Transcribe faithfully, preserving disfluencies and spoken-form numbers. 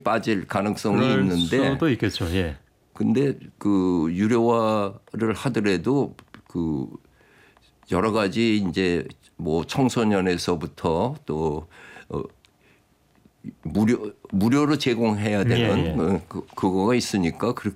빠질 가능성이 그럴 있는데 수도 있겠죠. 예. 근데 그 유료화를 하더라도 그 여러 가지 이제 뭐 청소년에서부터 또 어 무료 무료로 제공해야 되는 예, 예. 그, 그거가 있으니까 그,